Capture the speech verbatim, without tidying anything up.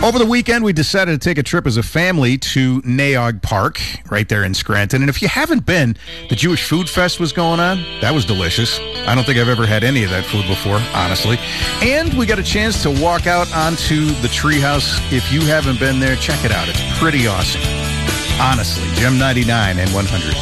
Over the weekend, we decided to take a trip as a family to Naog Park, right there in Scranton. And if you haven't been, the Jewish Food Fest was going on. That was delicious. I don't think I've ever had any of that food before, honestly. And we got a chance to walk out onto the treehouse. If you haven't been there, check it out. It's pretty awesome. Honestly, Gem ninety-nine and one hundred.